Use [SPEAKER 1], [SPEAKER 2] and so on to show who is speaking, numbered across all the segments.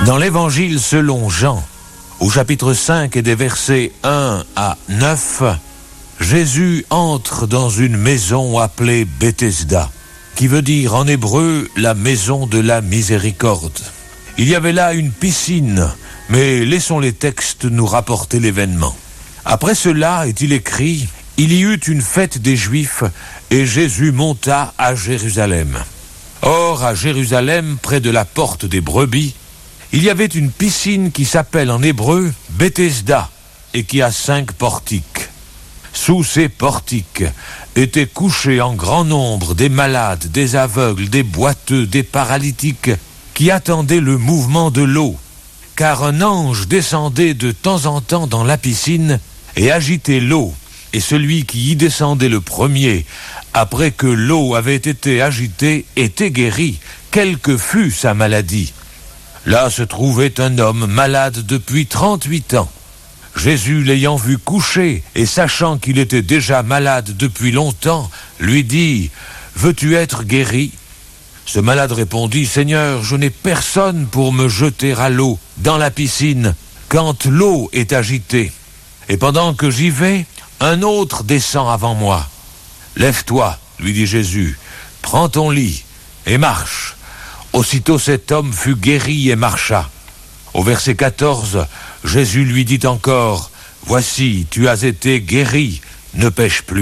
[SPEAKER 1] Dans l'Évangile selon Jean, au chapitre 5 et des versets 1 à 9, Jésus entre dans une maison appelée Bethesda, qui veut dire en hébreu la maison de la miséricorde. Il y avait là une piscine, mais laissons les textes nous rapporter l'événement. Après cela, est-il écrit, il y eut une fête des Juifs et Jésus monta à Jérusalem. Or, à Jérusalem, près de la porte des brebis, il y avait une piscine qui s'appelle en hébreu Bethesda et qui a 5 portiques. Sous ces portiques étaient couchés en grand nombre des malades, des aveugles, des boiteux, des paralytiques qui attendaient le mouvement de l'eau, car un ange descendait de temps en temps dans la piscine et agitait l'eau, et celui qui y descendait le premier, après que l'eau avait été agitée, était guéri, quelle que fût sa maladie. Là se trouvait un homme malade depuis 38 ans. Jésus, l'ayant vu couché et sachant qu'il était déjà malade depuis longtemps, lui dit « Veux-tu être guéri ?» Ce malade répondit « Seigneur, je n'ai personne pour me jeter à l'eau dans la piscine quand l'eau est agitée. Et pendant que j'y vais, un autre descend avant moi. Lève-toi, lui dit Jésus, prends ton lit et marche. » Aussitôt cet homme fut guéri et marcha. Au verset 14, Jésus lui dit encore, « Voici, tu as été guéri, ne pêche plus. »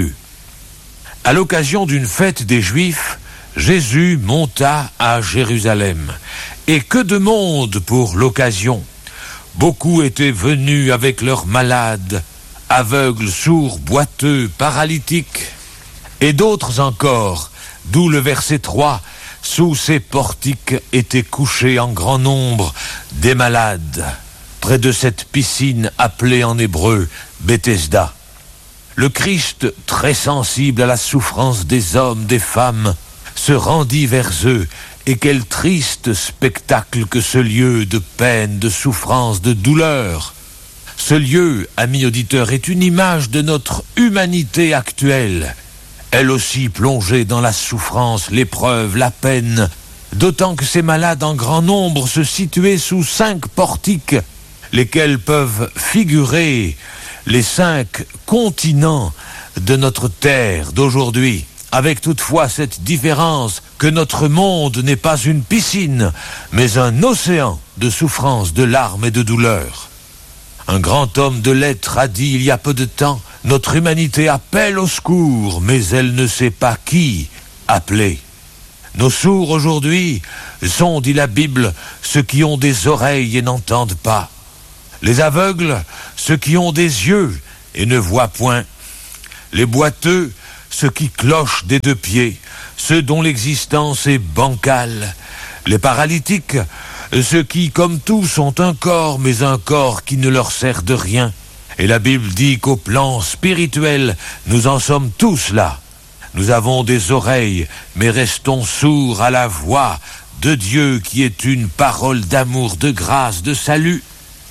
[SPEAKER 1] À l'occasion d'une fête des Juifs, Jésus monta à Jérusalem. Et que de monde pour l'occasion! Beaucoup étaient venus avec leurs malades, aveugles, sourds, boiteux, paralytiques. Et d'autres encore, d'où le verset 3, sous ces portiques étaient couchés en grand nombre des malades, près de cette piscine appelée en hébreu Bethesda. Le Christ, très sensible à la souffrance des hommes, des femmes, se rendit vers eux, et quel triste spectacle que ce lieu de peine, de souffrance, de douleur. Ce lieu, amis auditeurs, est une image de notre humanité actuelle, elle aussi plongée dans la souffrance, l'épreuve, la peine, d'autant que ces malades en grand nombre se situaient sous 5 portiques, lesquels peuvent figurer les 5 continents de notre terre d'aujourd'hui, avec toutefois cette différence que notre monde n'est pas une piscine, mais un océan de souffrance, de larmes et de douleurs. Un grand homme de lettres a dit il y a peu de temps, notre humanité appelle au secours, mais elle ne sait pas qui appeler. Nos sourds aujourd'hui sont, dit la Bible, ceux qui ont des oreilles et n'entendent pas. Les aveugles, ceux qui ont des yeux et ne voient point. Les boiteux, ceux qui clochent des 2 pieds, ceux dont l'existence est bancale. Les paralytiques, ceux qui, comme tous, ont un corps, mais un corps qui ne leur sert de rien. Et la Bible dit qu'au plan spirituel, nous en sommes tous là. Nous avons des oreilles, mais restons sourds à la voix de Dieu qui est une parole d'amour, de grâce, de salut.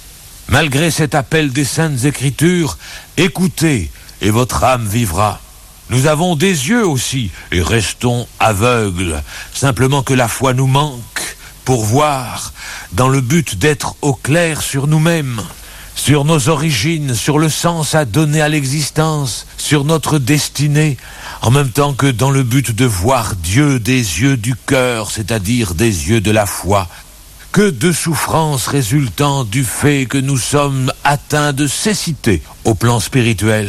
[SPEAKER 1] Malgré cet appel des Saintes Écritures, écoutez, et votre âme vivra. Nous avons des yeux aussi, et restons aveugles, simplement que la foi nous manque pour voir, dans le but d'être au clair sur nous-mêmes, sur nos origines, sur le sens à donner à l'existence, sur notre destinée, en même temps que dans le but de voir Dieu des yeux du cœur, c'est-à-dire des yeux de la foi. Que de souffrances résultant du fait que nous sommes atteints de cécité au plan spirituel.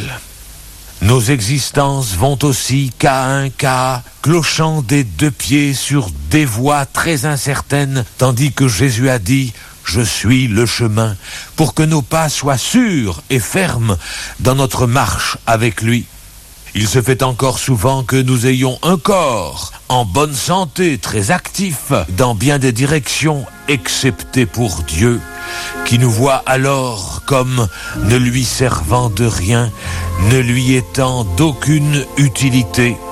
[SPEAKER 1] Nos existences vont aussi cas un cas, clochant des 2 pieds sur des voies très incertaines, tandis que Jésus a dit « Je suis le chemin », pour que nos pas soient sûrs et fermes dans notre marche avec lui. Il se fait encore souvent que nous ayons un corps en bonne santé, très actif dans bien des directions, excepté pour Dieu, qui nous voit alors comme ne lui servant de rien, ne lui étant d'aucune utilité.